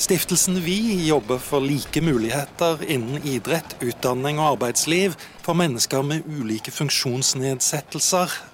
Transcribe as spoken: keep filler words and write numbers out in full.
Stiftelsen Vi jobber for like muligheter innen idrett, utdanning og arbeidsliv for mennesker med ulike funksjonsnedsettelser,